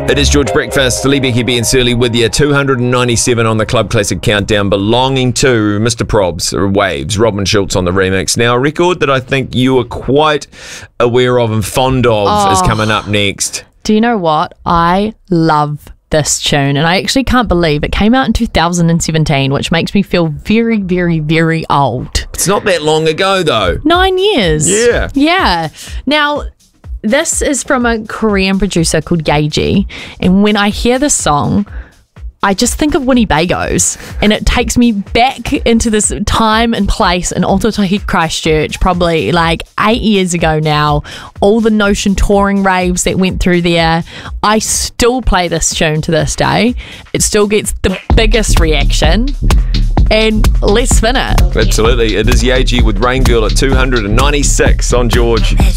It is George Breakfast, Lee Becky, Ben Surly with you. 297 on the Club Classic Countdown, belonging to Mr. Probs, Waves, Robin Schulz on the remix. Now, a record that I think you are quite aware of and fond of is coming up next. Do you know what? I love this tune, and I actually can't believe it came out in 2017, which makes me feel very, very, very old. It's not that long ago, though. 9 years. Yeah. Yeah. Now, this is from a Korean producer called Yeji, and when I hear this song, I just think of Winnebagos, and it takes me back into this time and place in Ōtautahi, Christchurch, probably like 8 years ago now. All the Notion touring raves that went through there. I still play this tune to this day. It still gets the biggest reaction. And let's spin it. Absolutely. It is Yeji with Rain Girl at 296 on George.